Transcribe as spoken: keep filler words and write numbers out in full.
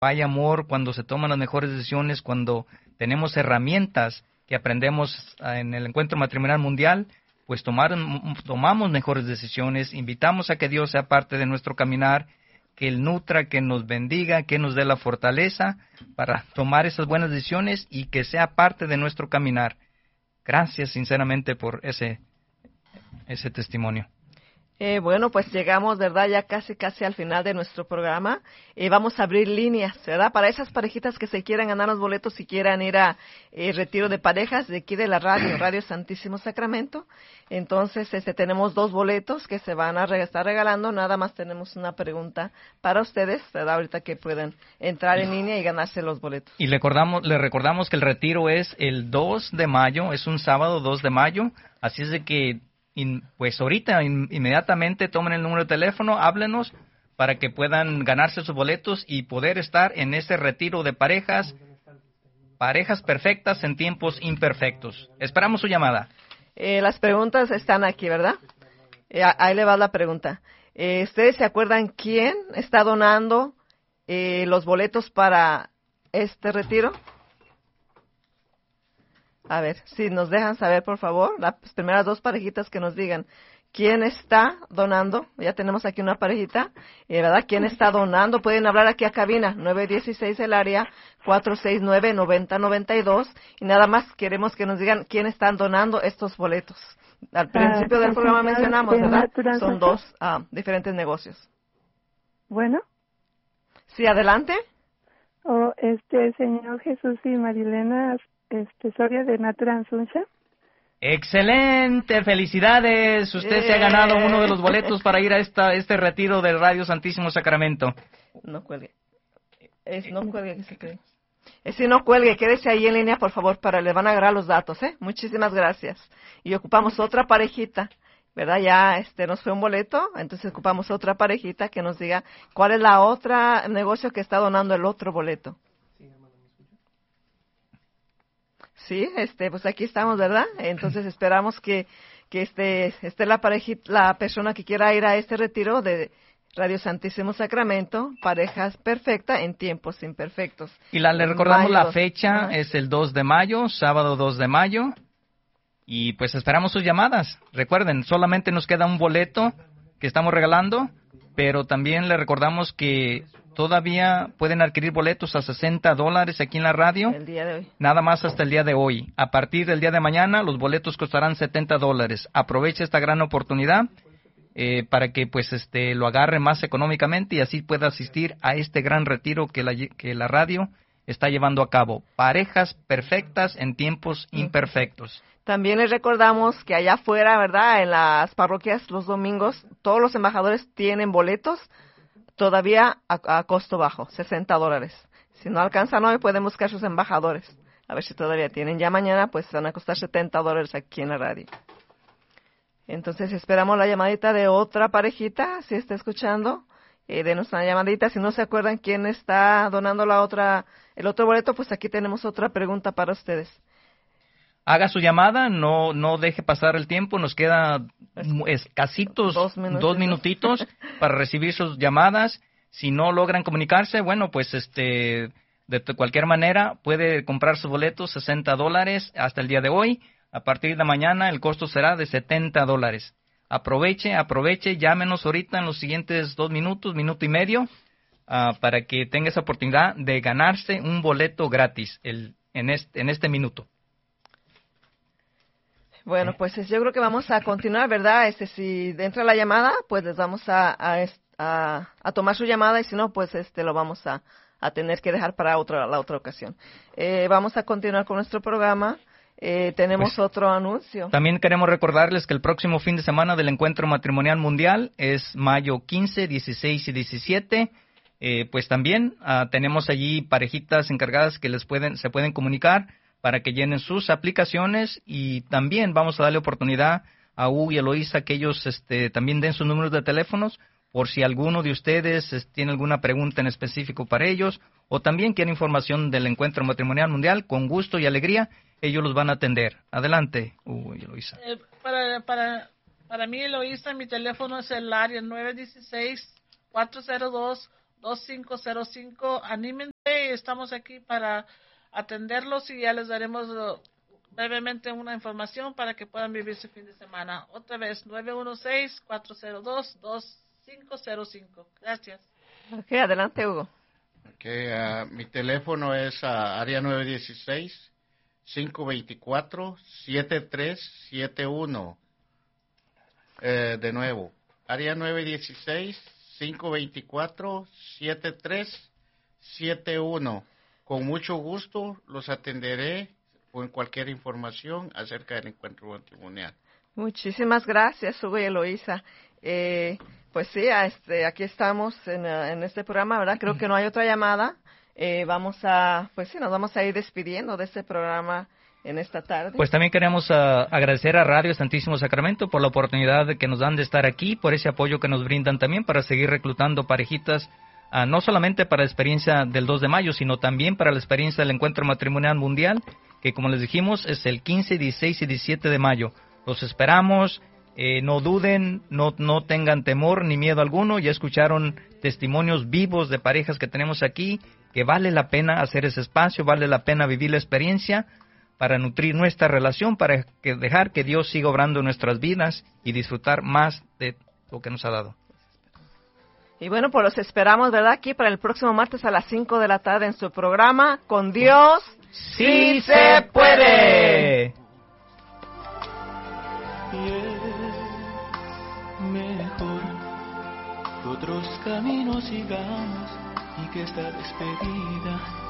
hay amor, cuando se toman las mejores decisiones, cuando tenemos herramientas que aprendemos en el Encuentro Matrimonial Mundial, pues tomar, tomamos mejores decisiones, invitamos a que Dios sea parte de nuestro caminar, que Él nutra, que nos bendiga, que nos dé la fortaleza para tomar esas buenas decisiones y que sea parte de nuestro caminar. Gracias sinceramente por ese, ese testimonio. Eh, bueno, pues llegamos, ¿verdad? Ya casi, casi al final de nuestro programa. Y eh, vamos a abrir líneas, ¿verdad? Para esas parejitas que se quieran ganar los boletos, si quieran ir a eh, retiro de parejas de aquí de la radio, Radio Santísimo Sacramento. Entonces, este, tenemos dos boletos que se van a re- estar regalando. Nada más tenemos una pregunta para ustedes, ¿verdad? Ahorita que pueden entrar en línea y ganarse los boletos. Y le recordamos, le recordamos que el retiro es el dos de mayo, es un sábado dos de mayo. Así es de que In, pues ahorita in, inmediatamente tomen el número de teléfono, háblenos para que puedan ganarse sus boletos y poder estar en ese retiro de parejas, parejas perfectas en tiempos imperfectos. Esperamos su llamada. Eh, las preguntas están aquí, ¿verdad? Eh, ahí le va la pregunta. Eh, ¿Ustedes se acuerdan quién está donando eh, los boletos para este retiro? A ver, si nos dejan saber, por favor, las primeras dos parejitas que nos digan quién está donando. Ya tenemos aquí una parejita, eh, ¿verdad? ¿Quién está donando? Pueden hablar aquí a cabina, nueve dieciséis el área, cuatro seis nueve, nueve cero nueve dos. Y nada más queremos que nos digan quién están donando estos boletos. Al principio ah, del programa mencionamos, ¿verdad? Son dos ah, diferentes negocios. Bueno. Sí, adelante. Oh, este, señor Jesús y Marilena Este, Soria de Natural Sunshine. Excelente, felicidades. Usted yeah. se ha ganado uno de los boletos para ir a esta este retiro del Radio Santísimo Sacramento. No cuelgue. Es, no cuelgue, que se cree. Es, si no cuelgue, quédese ahí en línea, por favor, para le van a agarrar los datos, ¿eh? Muchísimas gracias. Y ocupamos otra parejita, ¿verdad? Ya este nos fue un boleto, entonces ocupamos otra parejita que nos diga cuál es la otra negocio que está donando el otro boleto. Sí, este, pues aquí estamos, ¿verdad? Entonces esperamos que, que este, esté la parejita, la persona que quiera ir a este retiro de Radio Santísimo Sacramento, parejas perfectas en tiempos imperfectos. Y la, le recordamos mayo, la fecha, uh-huh. es el dos de mayo, sábado dos de mayo, y pues esperamos sus llamadas. Recuerden, solamente nos queda un boleto que estamos regalando, pero también le recordamos que todavía pueden adquirir boletos a sesenta dólares aquí en la radio. El día de hoy. Nada más hasta el día de hoy. A partir del día de mañana, los boletos costarán setenta dólares. Aproveche esta gran oportunidad eh, para que pues este lo agarre más económicamente y así pueda asistir a este gran retiro que la, que la radio está llevando a cabo. Parejas perfectas en tiempos imperfectos. También les recordamos que allá afuera, ¿verdad? En las parroquias los domingos, todos los embajadores tienen boletos todavía a, a costo bajo, sesenta dólares. Si no alcanzan hoy, pueden buscar sus embajadores. A ver si todavía tienen. Ya mañana, pues van a costar setenta dólares aquí en la radio. Entonces, esperamos la llamadita de otra parejita, si está escuchando. Eh, denos una llamadita. Si no se acuerdan quién está donando la otra, el otro boleto, pues aquí tenemos otra pregunta para ustedes. Haga su llamada, no no deje pasar el tiempo, nos queda escasitos dos, dos minutitos para recibir sus llamadas. Si no logran comunicarse, bueno, pues este de cualquier manera puede comprar sus boletos, sesenta dólares hasta el día de hoy. A partir de mañana el costo será de setenta dólares. Aproveche, aproveche, llámenos ahorita en los siguientes dos minutos, minuto y medio, uh, para que tenga esa oportunidad de ganarse un boleto gratis el, en, este, en este minuto. Bueno, pues yo creo que vamos a continuar, ¿verdad? Este, si entra la llamada, pues les vamos a, a, a, a tomar su llamada y si no, pues este lo vamos a, a tener que dejar para otra la otra ocasión. Eh, vamos a continuar con nuestro programa. Eh, tenemos pues, otro anuncio. También queremos recordarles que el próximo fin de semana del Encuentro Matrimonial Mundial es mayo quince, dieciséis y diecisiete. Eh, pues también uh, tenemos allí parejitas encargadas que les pueden se pueden comunicar para que llenen sus aplicaciones y también vamos a darle oportunidad a Hugo y Eloísa que ellos este, también den sus números de teléfonos por si alguno de ustedes es, tiene alguna pregunta en específico para ellos o también quiere información del Encuentro Matrimonial Mundial, con gusto y alegría ellos los van a atender. Adelante, Hugo y Eloísa. Eh, para, para, para mí, Eloísa, mi teléfono es el área nueve uno seis, cuatro cero dos, dos cinco cero cinco. Anímense, estamos aquí para atenderlos y ya les daremos uh, brevemente una información para que puedan vivir su fin de semana. Otra vez, nueve uno seis, cuatro cero dos, dos cinco cero cinco. Gracias. Ok, adelante, Hugo. Okay, uh, mi teléfono es uh, área nueve uno seis, cinco dos cuatro, siete tres siete uno. Eh, de nuevo, área nueve uno seis, cinco dos cuatro, siete tres siete uno. Con mucho gusto los atenderé con cualquier información acerca del encuentro matrimonial. Muchísimas gracias, Hugo y Eloísa. Eh, pues sí, este, aquí estamos en, en este programa, ¿verdad? Creo que no hay otra llamada. Eh, vamos a, pues sí, nos vamos a ir despidiendo de este programa en esta tarde. Pues también queremos uh, agradecer a Radio Santísimo Sacramento por la oportunidad que nos dan de estar aquí, por ese apoyo que nos brindan también para seguir reclutando parejitas, uh, no solamente para la experiencia del dos de mayo, sino también para la experiencia del Encuentro Matrimonial Mundial, que como les dijimos es el quince, dieciséis y diecisiete de mayo. Los esperamos, eh, no duden, no, no tengan temor ni miedo alguno. Ya escucharon testimonios vivos de parejas que tenemos aquí, que vale la pena hacer ese espacio, vale la pena vivir la experiencia para nutrir nuestra relación, para que dejar que Dios siga obrando en nuestras vidas y disfrutar más de lo que nos ha dado. Y bueno, pues los esperamos, ¿verdad? Aquí para el próximo martes a las cinco de la tarde en su programa Con Dios ¡Sí se puede! Y es mejor que otros caminos sigamos y que esta despedida